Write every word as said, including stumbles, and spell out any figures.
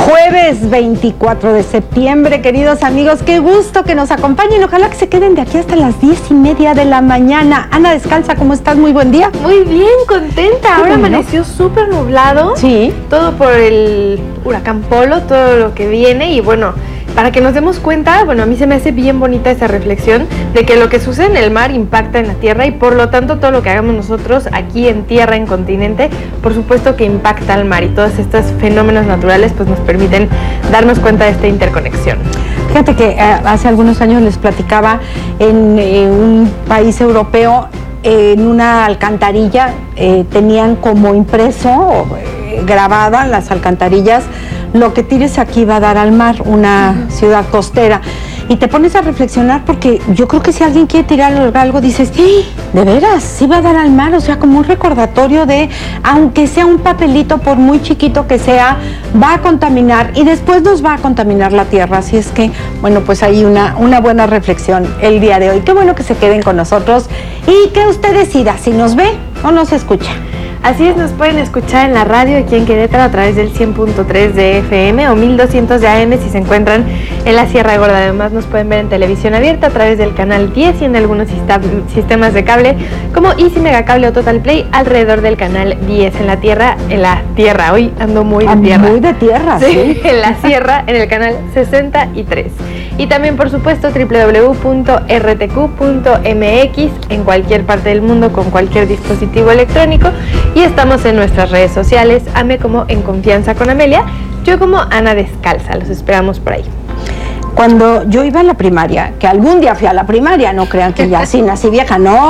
Jueves veinticuatro de septiembre, queridos amigos, qué gusto que nos acompañen. Ojalá que se queden de aquí hasta las diez y media de la mañana. Ana Descalza, ¿cómo estás? Muy buen día. Muy bien, contenta. Ahora bueno. Amaneció súper nublado. Sí. Todo por el huracán Polo, todo lo que viene. Y bueno, para que nos demos cuenta, bueno, a mí se me hace bien bonita esa reflexión de que lo que sucede en el mar impacta en la tierra y por lo tanto todo lo que hagamos nosotros aquí en tierra, en continente, por supuesto que impacta al mar, y todos estos fenómenos naturales pues nos permiten darnos cuenta de esta interconexión. Fíjate que eh, hace algunos años les platicaba en eh, un país europeo, eh, en una alcantarilla, eh, tenían como impreso, eh, grabada en las alcantarillas, lo que tires aquí va a dar al mar, una uh-huh. ciudad costera. Y te pones a reflexionar porque yo creo que si alguien quiere tirar algo, dices, ¡sí! ¿De veras? ¿Sí va a dar al mar? O sea, como un recordatorio de, aunque sea un papelito, por muy chiquito que sea, va a contaminar y después nos va a contaminar la tierra. Así es que, bueno, pues hay una, una buena reflexión el día de hoy. Qué bueno que se queden con nosotros y que usted decida si nos ve o nos escucha. Así es, nos pueden escuchar en la radio aquí en Querétaro a través del cien punto tres de F M o mil doscientos de A M si se encuentran en la Sierra Gorda. Además nos pueden ver en televisión abierta a través del canal diez y en algunos sistemas de cable como Easy Megacable o Total Play alrededor del canal diez en la tierra, en la tierra, hoy ando muy de tierra. Muy de tierra, sí. sí. En la sierra, en el canal sesenta y tres. Y también, por supuesto, doble u doble u doble u punto r t q punto m x en cualquier parte del mundo con cualquier dispositivo electrónico. Y estamos en nuestras redes sociales, Ame como En Confianza con Amelia, yo como Ana Descalza, los esperamos por ahí. Cuando yo iba a la primaria, que algún día fui a la primaria, no crean que ya así nací vieja, no.